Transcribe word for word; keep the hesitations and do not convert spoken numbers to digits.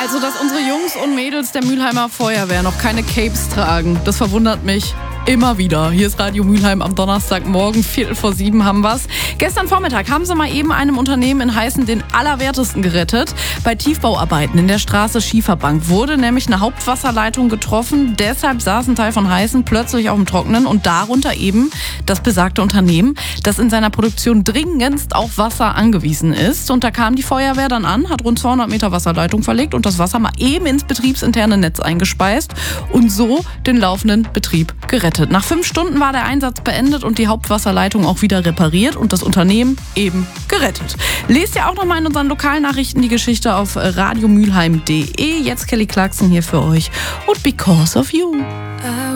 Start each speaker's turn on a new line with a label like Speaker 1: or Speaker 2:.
Speaker 1: Also, dass unsere Jungs und Mädels der Mülheimer Feuerwehr noch keine Capes tragen, das verwundert mich immer wieder. Hier ist Radio Mülheim am Donnerstagmorgen, Viertel vor sieben haben wir's. Gestern Vormittag haben sie mal eben einem Unternehmen in Heißen den Allerwertesten gerettet. Bei Tiefbauarbeiten in der Straße Schieferbank wurde nämlich eine Hauptwasserleitung getroffen. Deshalb saß ein Teil von Heißen plötzlich auf dem Trockenen und darunter eben das besagte Unternehmen, das in seiner Produktion dringendst auf Wasser angewiesen ist. Und da kam die Feuerwehr dann an, hat rund zweihundert Meter Wasserleitung verlegt und das Wasser mal eben ins betriebsinterne Netz eingespeist und so den laufenden Betrieb gerettet. Nach fünf Stunden war der Einsatz beendet und die Hauptwasserleitung auch wieder repariert und das Unternehmen eben gerettet. Lest ja auch nochmal in unseren Lokalnachrichten die Geschichte auf radiomülheim punkt de. Jetzt Kelly Clarkson hier für euch und Because of You.